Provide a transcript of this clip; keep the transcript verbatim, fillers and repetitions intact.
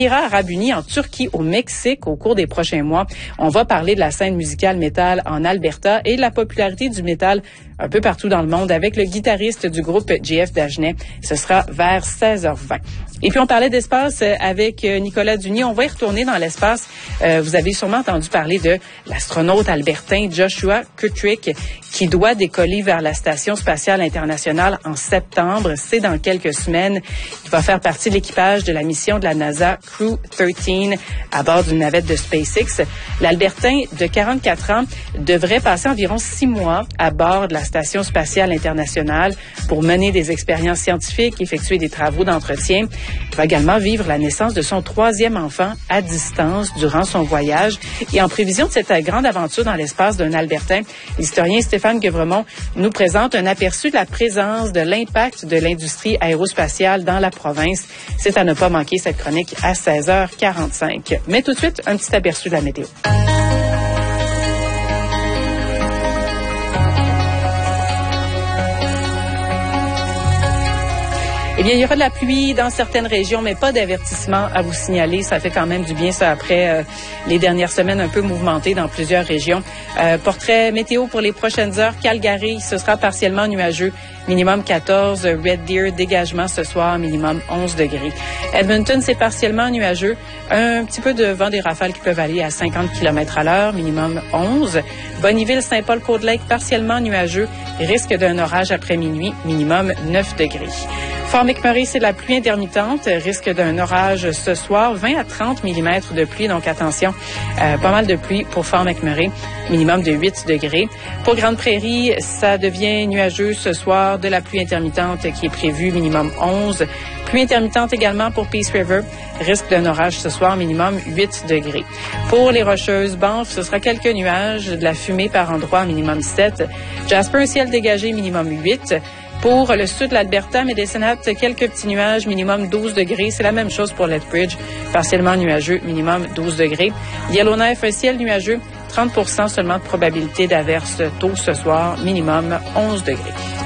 Émirats arabes unis, en Turquie, au Mexique au cours des prochains mois. On va parler de la scène musicale métal en Alberta et de la popularité du métal un peu partout dans le monde avec le guitariste du groupe J F Dagenet. Ce sera vers seize heures vingt. Et puis, on parlait d'espace avec Nicolas Dunier. On va y retourner dans l'espace. Euh, vous avez sûrement entendu parler de l'astronaute albertain Joshua Kutrick qui doit décoller vers la Station spatiale internationale en septembre. C'est dans quelques semaines. Il va faire partie de l'équipage de la mission de la NASA Crew treize à bord d'une navette de SpaceX. L'Albertain de quarante-quatre ans devrait passer environ six mois à bord de la Station spatiale internationale pour mener des expériences scientifiques, effectuer des travaux d'entretien. Il va également vivre la naissance de son troisième enfant à distance durant son voyage. Et en prévision de cette grande aventure dans l'espace d'un Albertain, l'historien Stéphane Guevremont nous présente un aperçu de la présence, de l'impact de l'industrie aérospatiale dans la province. C'est à ne pas manquer cette chronique à seize heures quarante-cinq. Mais tout de suite, un petit aperçu de la météo. Eh bien, il y aura de la pluie dans certaines régions, mais pas d'avertissement à vous signaler. Ça fait quand même du bien, ça, après euh, les dernières semaines un peu mouvementées dans plusieurs régions. Euh, portrait météo pour les prochaines heures. Calgary, ce sera partiellement nuageux. Minimum quatorze. Red Deer, dégagement ce soir, minimum onze degrés. Edmonton, c'est partiellement nuageux. Un petit peu de vent, des rafales qui peuvent aller à cinquante kilomètres à l'heure, minimum onze. Bonneville, Saint-Paul-Côte-Lake, partiellement nuageux. Risque d'un orage après minuit, minimum neuf degrés. Fort McMurray, c'est de la pluie intermittente. Risque d'un orage ce soir, vingt à trente millimètres de pluie. Donc, attention, euh, pas mal de pluie pour Fort McMurray. Minimum de huit degrés. Pour Grande Prairie, ça devient nuageux ce soir. De la pluie intermittente qui est prévue, minimum onze. Pluie intermittente également pour Peace River. Risque d'un orage ce soir, minimum huit degrés. Pour les Rocheuses, Banff, ce sera quelques nuages, de la fumée par endroits, minimum sept. Jasper, un ciel dégagé, minimum huit. Pour le sud de l'Alberta, Medicine Hat, quelques petits nuages, minimum douze degrés. C'est la même chose pour Lethbridge, partiellement nuageux, minimum douze degrés. Yellowknife, un ciel nuageux, trente pour cent seulement de probabilité d'averse tôt ce soir, minimum onze degrés.